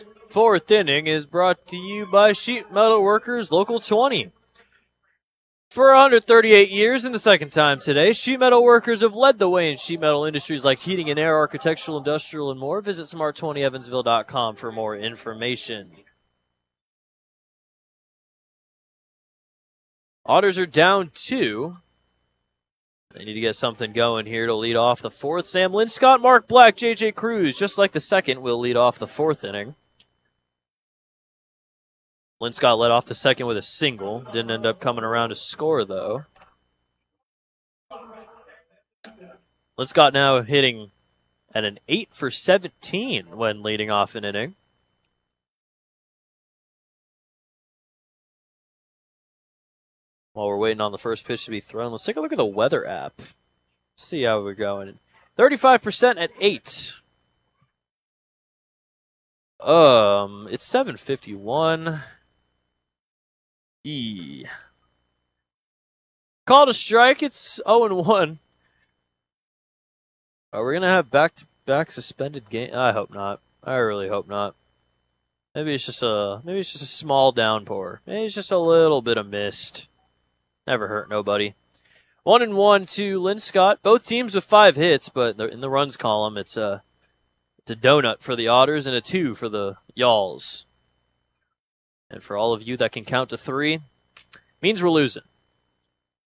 Fourth inning is brought to you by Sheet Metal Workers Local 20. For 138 years and the second time today, sheet metal workers have led the way in sheet metal industries like heating and air, architectural, industrial, and more. Visit smart20evansville.com for more information. Otters are down 2. They need to get something going here to lead off the fourth. Sam Linscott, Mark Black, J.J. Cruz, just like the second, will lead off the fourth inning. Linscott led off the second with a single. Didn't end up coming around to score, though. Linscott now hitting at an 8 for 17 when leading off an inning. While we're waiting on the first pitch to be thrown, let's take a look at the weather app. See how we're going. 35% at 8. It's 7:51. Called a strike. It's 0-1. Are we gonna have back-to-back suspended game? I hope not. I really hope not. Maybe it's just a small downpour. Maybe it's just a little bit of mist. Never hurt nobody. 1-1 to Linscott. Both teams with 5 hits, but in the runs column, it's a donut for the Otters and a 2 for the Y'alls. And for all of you that can count to 3, means we're losing.